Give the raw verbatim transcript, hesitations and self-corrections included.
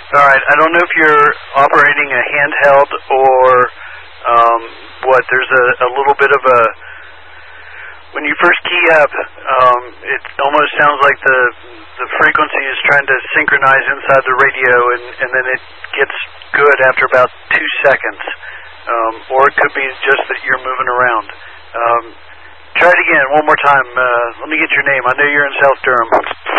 All right. I don't know if you're operating a handheld or um, what. There's a, a little bit of a... When you first key up, um, it almost sounds like the the frequency is trying to synchronize inside the radio, and, and then it gets good after about two seconds. Um, or it could be just that you're moving around. Um, try it again one more time. Uh, let me get your name. I know you're in South Durham.